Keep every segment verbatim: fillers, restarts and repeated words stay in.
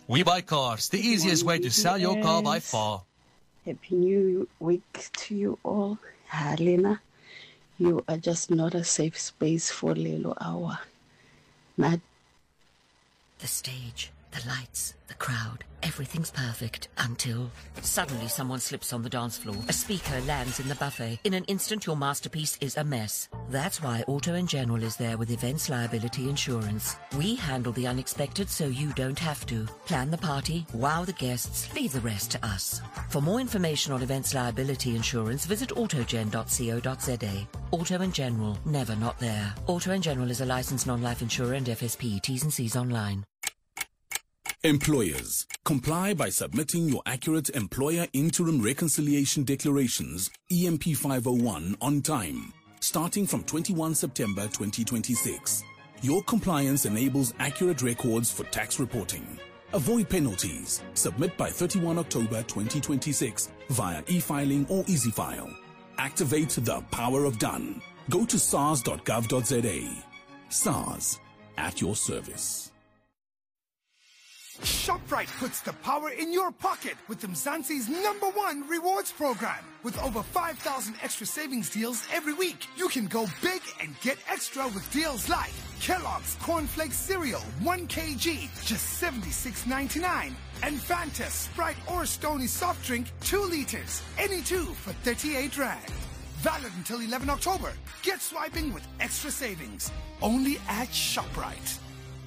We Buy Cars, the easiest way to sell your car by far. Happy New Week to you all. Halina, you are just not a safe space for Lelo Hour. Not the stage, the lights, the crowd, everything's perfect until suddenly someone slips on the dance floor. A speaker lands in the buffet. In an instant, your masterpiece is a mess. That's why Auto and General is there with Events Liability Insurance. We handle the unexpected so you don't have to. Plan the party, wow the guests, leave the rest to us. For more information on Events Liability Insurance, visit autogen dot co dot za. Auto and General, never not there. Auto and General is a licensed non-life insurer and F S P. T's and C's online. Employers, comply by submitting your accurate Employer Interim Reconciliation Declarations, E M P five oh one, on time, starting from the twenty-first of September twenty twenty-six. Your compliance enables accurate records for tax reporting. Avoid penalties. Submit by the thirty-first of October twenty twenty-six via e-filing or EasyFile. Activate the power of done. Go to sars dot gov dot za. SARS, at your service. ShopRite puts the power in your pocket with Mzansi's number one rewards program. With over five thousand extra savings deals every week, you can go big and get extra with deals like Kellogg's Cornflakes Cereal, one kilogram, just seventy-six ninety-nine. And Fanta Sprite or Stony Soft Drink, two liters, any two for thirty-eight rand. Valid until the eleventh of October. Get swiping with extra savings. Only at ShopRite.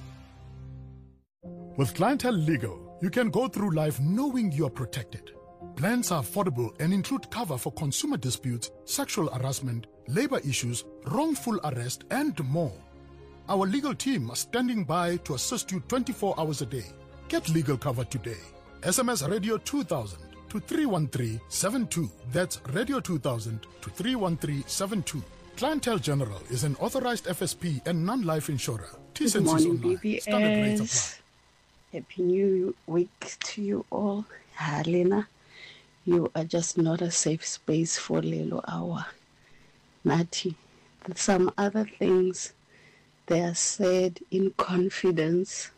With Clientele Legal, you can go through life knowing you are protected. Plans are affordable and include cover for consumer disputes, sexual harassment, labor issues, wrongful arrest, and more. Our legal team are standing by to assist you twenty-four hours a day. Get legal cover today. S M S Radio two thousand to three one three seven two. That's Radio two thousand to three one three seven two. Clientele General is an authorized F S P and non-life insurer. T's and C's online. Standard rates apply. Happy New Week to you all. Halina, you are just not a safe space for Lelo Hour. Nati, some other things, they are said in confidence.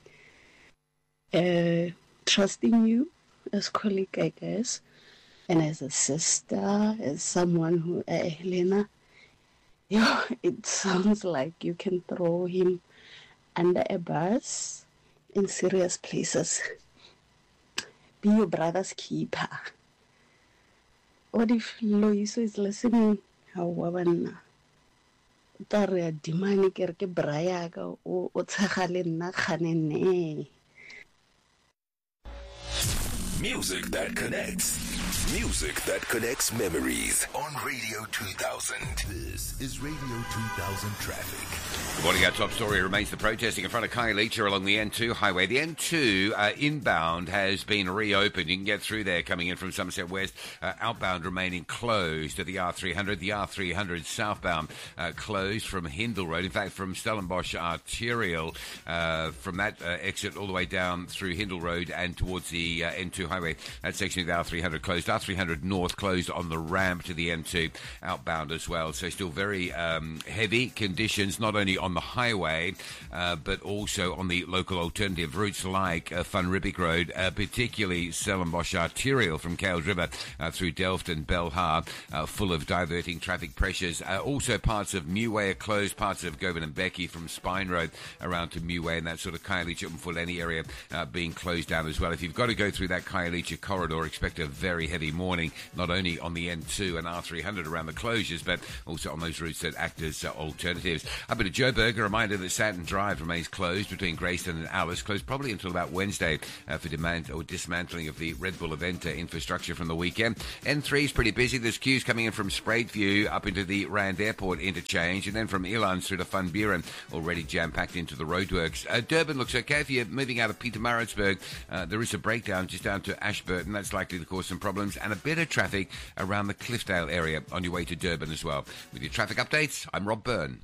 Uh, trusting you as colleague, I guess, and as a sister, as someone who, uh, Helena, yeah, it sounds like you can throw him under a bus in serious places. Be your brother's keeper. What if Loiso is listening? How wabanna? Tare dimani kerke brayaga o o tshagale nna khanene. Music that connects. Music that connects memories on Radio two thousand. This is Radio two thousand Traffic. Good morning. Our top story remains the protesting in front of Khayelitsha along the N two highway. The N two uh, inbound has been reopened. You can get through there coming in from Somerset West. Uh, outbound remaining closed at the R three hundred. The R three hundred southbound uh, closed from Hindle Road. In fact, from Stellenbosch Arterial, uh, from that uh, exit all the way down through Hindle Road and towards the uh, N two highway. That section of the R three hundred closed. R three hundred north closed on the ramp to the N two outbound as well. So still very um, heavy conditions, not only on the highway, uh, but also on the local alternative routes like uh, Van Riebeeck Road, uh, particularly Stellenbosch Arterial from Kales River uh, through Delft and Belhar, uh, full of diverting traffic pressures. Uh, also parts of Meway are closed, parts of Govan and Becky from Spine Road around to Meway and that sort of Khayelitsha Mfuleni area uh, being closed down as well. If you've got to go through that Khayelitsha corridor, expect a very heavy morning, not only on the N two and R three hundred around the closures, but also on those routes that act as uh, alternatives. Up at Joburg, a reminder that Saturn Drive remains closed between Grayston and Alice, closed probably until about Wednesday uh, for demand or dismantling of the Red Bull event uh, infrastructure from the weekend. N three is pretty busy. There's queues coming in from Spruitview up into the Rand Airport interchange, and then from Elan through to Van Buren, already jam-packed into the roadworks. Uh, Durban looks okay. If you're moving out of Pietermaritzburg, uh, there is a breakdown just down to Ashburton. That's likely to cause some problems, and a bit of traffic around the Cliffdale area on your way to Durban as well. With your traffic updates, I'm Rob Byrne.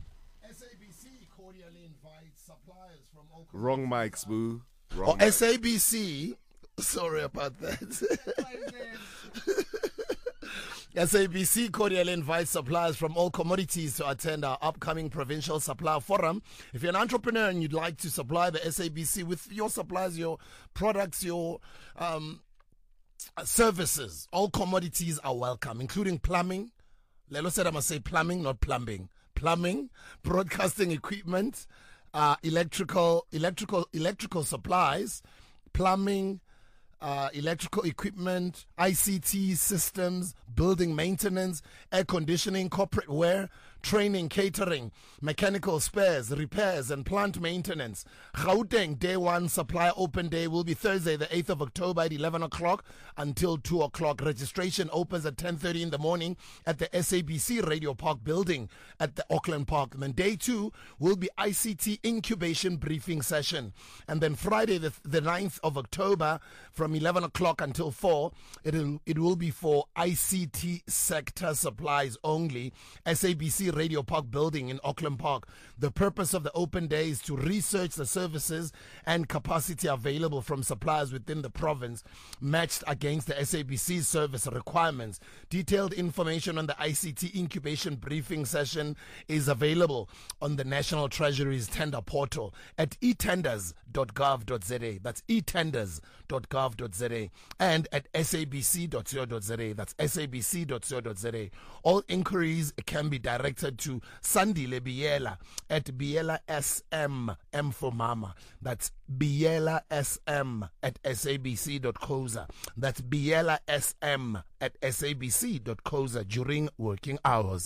Wrong mics, boo. Wrong oh, mics. S A B C. Sorry about that. S A B C cordially invites suppliers from all commodities to attend our upcoming Provincial Supplier Forum. If you're an entrepreneur and you'd like to supply the S A B C with your supplies, your products, your um, services, all commodities are welcome, including plumbing. Lelo said I must say plumbing, not plumbing. Plumbing, broadcasting equipment, uh, electrical, electrical, electrical supplies, plumbing, uh, electrical equipment, I C T systems, building maintenance, air conditioning, corporate wear, training, catering, mechanical spares, repairs, and plant maintenance. Gauteng Day One Supply Open Day will be Thursday, the eighth of October at eleven o'clock until two o'clock. Registration opens at ten thirty in the morning at the S A B C Radio Park building at the Auckland Park. And then day two will be I C T incubation briefing session. And then Friday, the, the ninth of October from eleven o'clock until four, it'll, it will be for I C T sector supplies only. S A B C Radio Park building in Auckland Park. The purpose of the open day is to research the services and capacity available from suppliers within the province, matched against the S A B C service requirements. Detailed information on the I C T incubation briefing session is available on the National Treasury's tender portal at e tenders dot gov dot z a. That's e tenders dot gov dot z a and at s a b c dot co dot z a. That's s a b c dot co dot z a. All inquiries can be directed to Sandile Biela at Biela S M, M for Mama. That's Biela S M at s a b c dot co za. That's Biela S M at s a b c dot co za during working hours.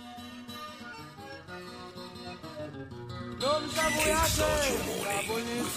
Kickstart your morning with